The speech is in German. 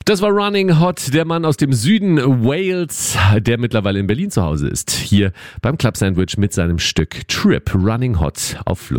Das war Running Hot, der Mann aus dem Süden Wales, der mittlerweile in Berlin zu Hause ist. Hier beim Club Sandwich mit seinem Stück Trip Running Hot auf Fluss.